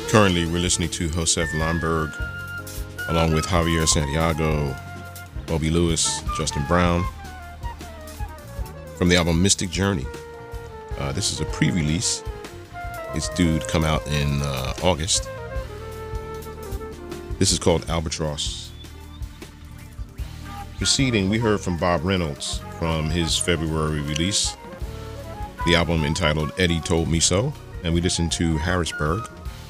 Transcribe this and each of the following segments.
Currently, we're listening to Josef Lomberg along with Javier Santiago, Bobby Lewis, Justin Brown from the album Mystic Journey. This is a pre-release. It's due to come out in August. This is called Albatross. Preceding, we heard from Bob Reynolds from his February release, the album entitled Eddie Told Me So, and we listened to Harrisburg.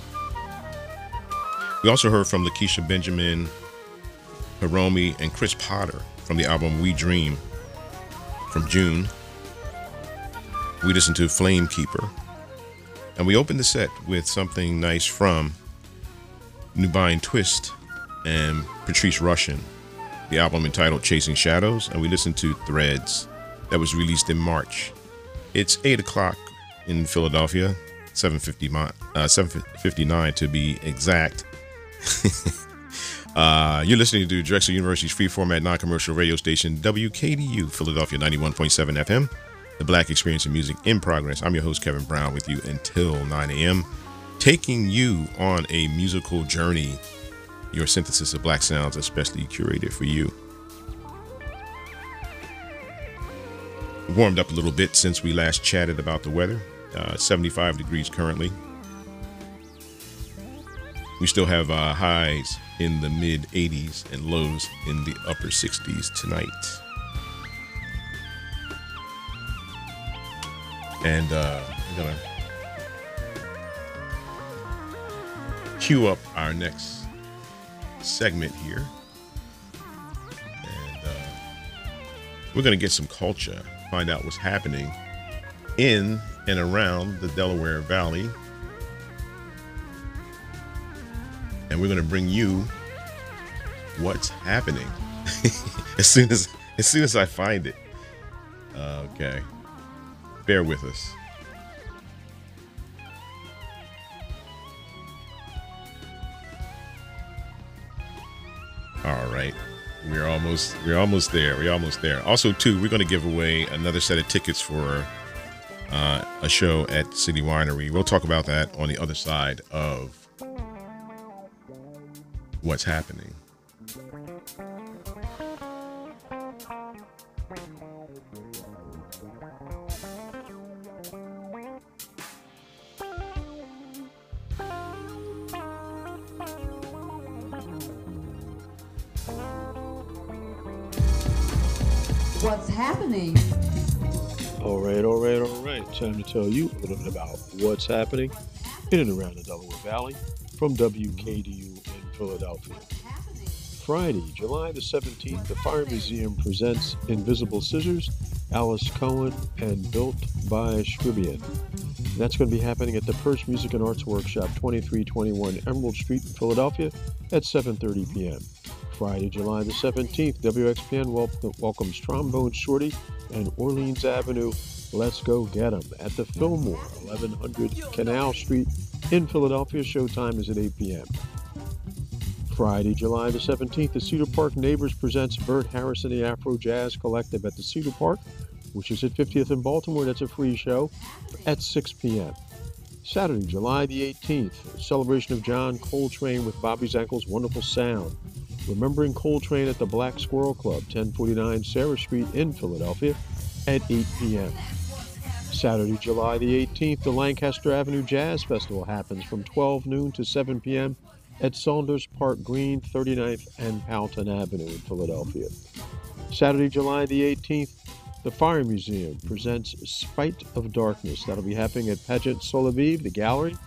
We also heard from Lakeisha Benjamin, Hiromi, and Chris Potter from the album We Dream from June. We listened to Flame Keeper. And we opened the set with something nice from Nubian Twist and Patrice Rushen, the album entitled Chasing Shadows. And we listened to Threads, that was released in March. It's 8 o'clock in Philadelphia, 7:59 to be exact. You're listening to Drexel University's free format non-commercial radio station WKDU Philadelphia 91.7 FM, the Black Experience in Music in Progress. I'm your host Kevin Brown with you until 9 a.m. taking you on a musical journey, your synthesis of black sounds especially curated for you. Warmed up a little bit since we last chatted about the weather. 75 degrees currently. We still have highs in the mid 80s and lows in the upper 60s tonight. And we're gonna cue up our next segment here. And we're gonna get some culture, find out what's happening in and around the Delaware Valley. And we're going to bring you what's happening as soon as I find it. Okay. Bear with us. All right. We're almost there. Also, too, we're going to give away another set of tickets for a show at City Winery. We'll talk about that on the other side of what's happening. What's happening? All right. Time to tell you a little bit about what's happening in and around the Delaware Valley from WKDU in Philadelphia. Friday, July the 17th, the Fire Museum presents Invisible Scissors, Alice Cohen, and Built by Scribian. That's going to be happening at the Perch Music and Arts Workshop, 2321 Emerald Street in Philadelphia at 7:30 p.m. Friday, July the 17th, WXPN welcomes Trombone Shorty and Orleans Avenue. Let's Go Get 'em at the Fillmore, 1100 Canal Street in Philadelphia. Showtime is at 8 p.m. Friday, July the 17th, the Cedar Park Neighbors presents Bert Harris and the Afro Jazz Collective at the Cedar Park, which is at 50th in Baltimore. That's a free show at 6 p.m. Saturday, July the 18th, celebration of John Coltrane with Bobby Zankel's Wonderful Sound. Remembering Coltrane at the Black Squirrel Club, 1049 Sarah Street in Philadelphia at 8 p.m. Saturday, July the 18th, the Lancaster Avenue Jazz Festival happens from 12 noon to 7 p.m. at Saunders Park Green, 39th and Powelton Avenue in Philadelphia. Saturday, July the 18th, the Fire Museum presents Spite of Darkness. That'll be happening at Pageant Sol Aviv, the gallery,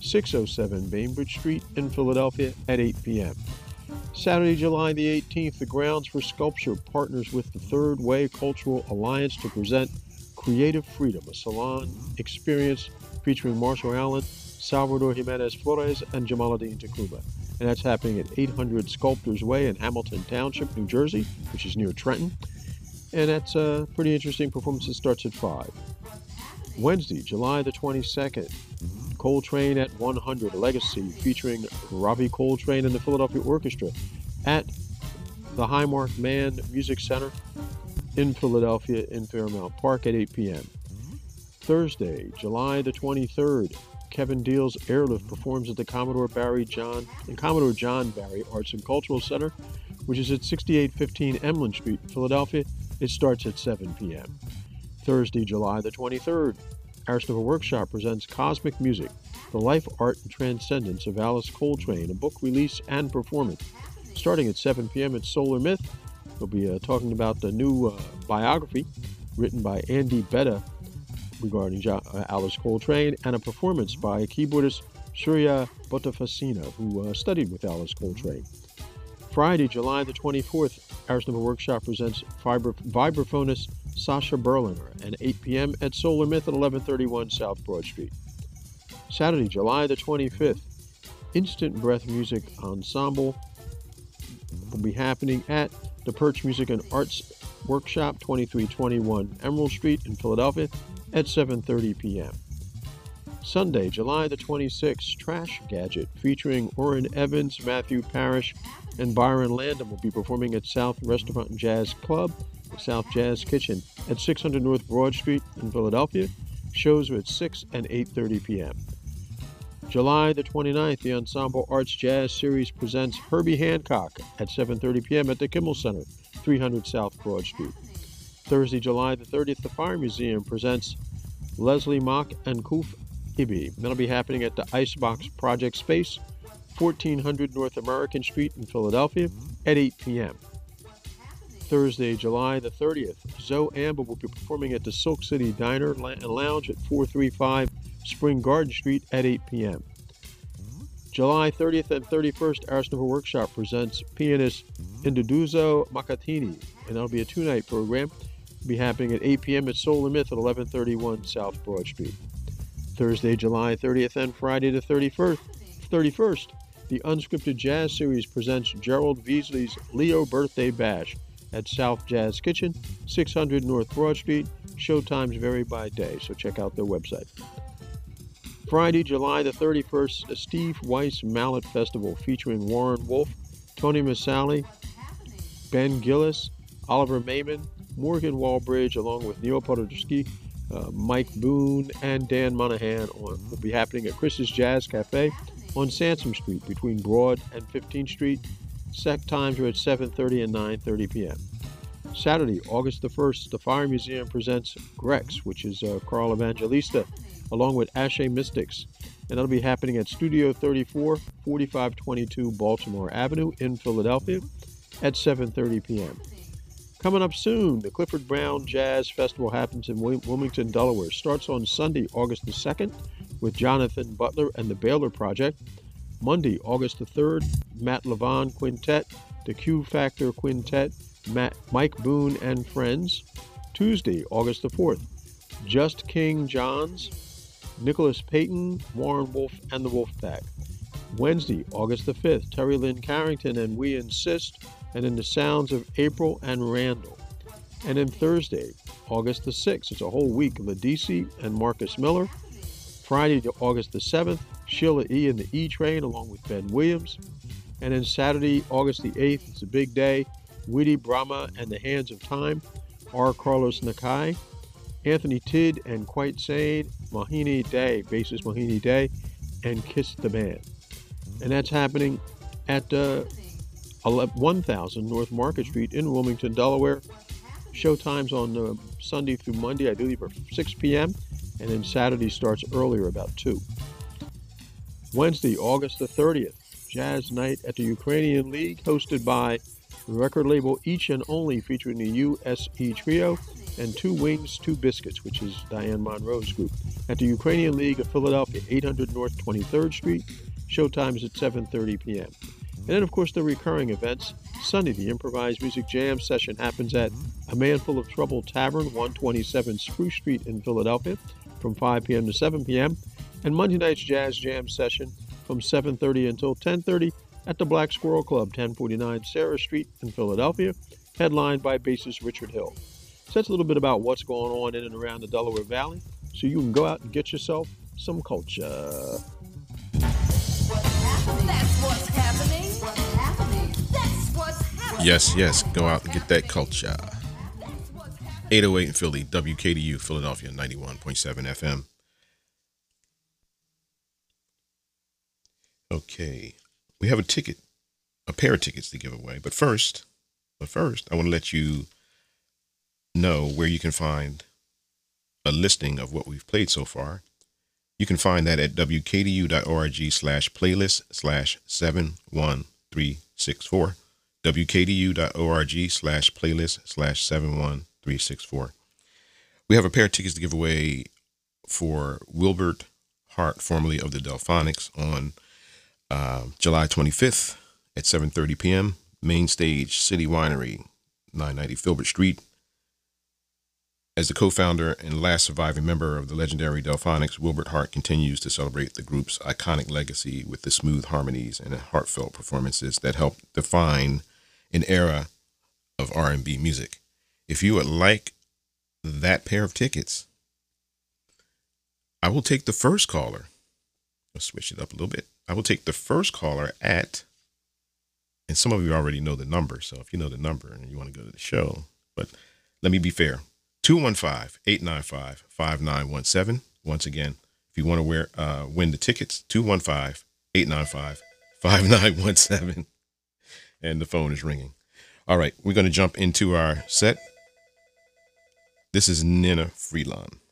607 Bainbridge Street in Philadelphia at 8 p.m. Saturday, July the 18th, the Grounds for Sculpture partners with the Third Way Cultural Alliance to present Creative Freedom, a salon experience featuring Marshall Allen, Salvador Jimenez Flores, and Jamaluddin Takuba. And that's happening at 800 Sculptors Way in Hamilton Township, New Jersey, which is near Trenton. And that's a pretty interesting performance. It starts at 5. Wednesday, July the 22nd, Coltrane at 100, a legacy featuring Ravi Coltrane and the Philadelphia Orchestra at the Highmark Mann Music Center in Philadelphia in Fairmount Park at 8 p.m. Thursday, July the 23rd, Kevin Deal's Airlift performs at the Commodore John Barry Arts and Cultural Center, which is at 6815 Emlyn Street in Philadelphia. It starts at 7 p.m. Thursday, July the 23rd, Arsenal Workshop presents Cosmic Music, The Life, Art, and Transcendence of Alice Coltrane, a book release and performance. Starting at 7 p.m. at Solar Myth, we'll be talking about the new biography written by Andy Betta regarding Alice Coltrane, and a performance by keyboardist Surya Botafacina, who studied with Alice Coltrane. Friday, July the 24th, Arsenal Workshop presents vibraphonist Sasha Berliner at 8 p.m. at Solar Myth at 1131 South Broad Street. Saturday, July the 25th, Instant Breath Music Ensemble will be happening at the Perch Music and Arts Workshop, 2321 Emerald Street in Philadelphia at 7:30 p.m. Sunday, July the 26th, Trash Gadget featuring Orrin Evans, Matthew Parrish, and Byron Landon will be performing at South Restaurant and Jazz Club, the South Jazz Kitchen at 600 North Broad Street in Philadelphia. Shows are at 6 and 8:30 p.m. July the 29th, the Ensemble Arts Jazz Series presents Herbie Hancock at 7:30 p.m. at the Kimmel Center, 300 South Broad Street. Thursday, July the 30th, the Fire Museum presents Leslie Mock and Kuf Ibi. That'll be happening at the Icebox Project Space, 1400 North American Street in Philadelphia at 8 p.m. Thursday, July the 30th, Zoe Amber will be performing at the Silk City Diner and Lounge at 435 Spring Garden Street at 8 p.m. July 30th and 31st, Arsenal Workshop presents pianist Induduzo Makatini, and that'll be a two-night program. It'll be happening at 8 p.m. at Solar Myth at 1131 South Broad Street. Thursday, July 30th and Friday the 31st, the Unscripted Jazz Series presents Gerald Veasley's Leo Birthday Bash at South Jazz Kitchen, 600 North Broad Street. Showtimes vary by day, so check out their website. Friday, July the 31st, the Steve Weiss Mallet Festival featuring Warren Wolf, Tony Masali, Ben Gillis, Oliver Mayman, Morgan Walbridge, along with Neil Podolsky, Mike Boone, and Dan Monahan will be happening at Chris's Jazz Cafe on Sansom Street between Broad and 15th Street. Set times are at 7:30 and 9:30 p.m. Saturday, August the 1st, the Fire Museum presents Grex, which is Carl Evangelista, along with Ashe Mystics, and that'll be happening at Studio 34, 4522 Baltimore Avenue in Philadelphia at 7:30 p.m. Coming up soon, the Clifford Brown Jazz Festival happens in Wilmington, Delaware. Starts on Sunday, August the 2nd, with Jonathan Butler and the Baylor Project. Monday, August the 3rd, Matt Levon Quintet, the Q Factor Quintet, Mike Boone and Friends. Tuesday, August the 4th, Just King Johns, Nicholas Payton, Warren Wolf, and the Wolfpack. Wednesday, August the 5th, Terry Lynn Carrington and We Insist, and in the sounds of April and Randall. And then Thursday, August the 6th, it's a whole week, Ladisi and Marcus Miller. Friday, August the 7th, Sheila E. and the E Train, along with Ben Williams. And then Saturday, August the 8th, it's a big day, Witty Brahma and the Hands of Time, R. Carlos Nakai, Anthony Tidd and Quite Sane, Mohini Day, bassist Mohini Day, and Kiss the Band. And that's happening at 1000 North Market Street in Wilmington, Delaware. Showtimes on Sunday through Monday, I believe, are 6 p.m., and then Saturday starts earlier, about 2. Wednesday, August the 30th, Jazz Night at the Ukrainian League, hosted by the record label Each and Only, featuring the USE Trio and Two Wings, Two Biscuits, which is Diane Monroe's group, at the Ukrainian League of Philadelphia, 800 North 23rd Street. Showtimes at 7:30 p.m. And then, of course, the recurring events. Sunday, the Improvised Music Jam session happens at A Man Full of Trouble Tavern, 127 Spruce Street in Philadelphia, from 5 p.m. to 7 p.m. And Monday night's Jazz Jam session from 7:30 until 10:30 at the Black Squirrel Club, 1049 Sarah Street in Philadelphia, headlined by bassist Richard Hill. So that's a little bit about what's going on in and around the Delaware Valley, so you can go out and get yourself some culture. That's what's happening. What's happening? That's what's happening. Yes, go out and get that culture. 808 in Philly, WKDU, Philadelphia, 91.7 FM. Okay. We have a pair of tickets to give away. But first, I want to let you know where you can find a listing of what we've played so far. You can find that at wkdu.org/playlist/71364. wkdu.org/playlist/71364. We have a pair of tickets to give away for Wilbert Hart, formerly of the Delphonics, on July 25th at 7:30 p.m. Main Stage, City Winery, 990 Filbert Street. As the co-founder and last surviving member of the legendary Delphonics, Wilbert Hart continues to celebrate the group's iconic legacy with the smooth harmonies and heartfelt performances that helped define an era of R&B music. If you would like that pair of tickets, I will take the first caller. Let's switch it up a little bit. I will take the first caller at, and some of you already know the number, so if you know the number and you want to go to the show, but let me be fair. 215-895-5917. Once again, if you want to win the tickets, 215-895-5917. And the phone is ringing. All right, we're going to jump into our set. This is Nina Freelon.